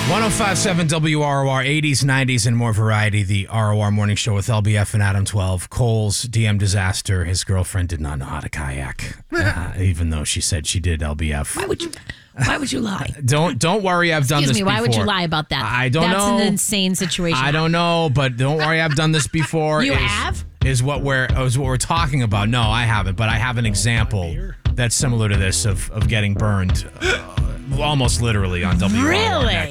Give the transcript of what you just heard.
105.7 WROR, 80s, 90s, and more variety. The ROR Morning Show with LBF and Adam 12. Cole's DM disaster. His girlfriend did not know how to kayak, even though she said she did, LBF. Why would you lie? Don't worry, I've done this before. Why would you lie about that? I don't know. That's an insane situation. I don't know, but don't worry, I've done this before. You have? Is what we're talking about. No, I haven't, but I have an example that's similar to this of getting burned almost literally on WROR. Really?